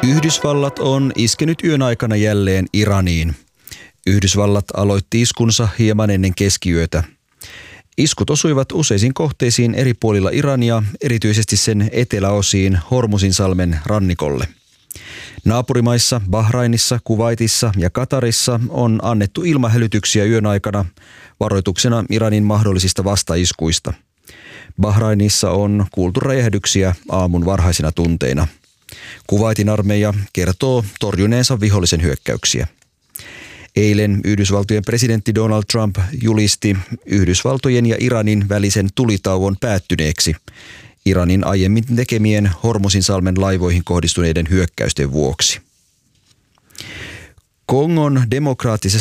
Yhdysvallat on iskenyt yön aikana jälleen Iraniin. Yhdysvallat aloitti iskunsa hieman ennen keskiyötä. Iskut osuivat useisiin kohteisiin eri puolilla Irania, erityisesti sen eteläosiin Hormuzinsalmen rannikolle. Naapurimaissa Bahrainissa, Kuwaitissa ja Katarissa on annettu ilmahälytyksiä yön aikana varoituksena Iranin mahdollisista vastaiskuista. Bahrainissa on kuultu räjähdyksiä aamun varhaisina tunteina. Kuwaitin armeija kertoo torjuneensa vihollisen hyökkäyksiä. Eilen Yhdysvaltojen presidentti Donald Trump julisti Yhdysvaltojen ja Iranin välisen tulitauon päättyneeksi Iranin aiemmin tekemien Hormuzinsalmen laivoihin kohdistuneiden hyökkäysten vuoksi. Kongon demokraattisessa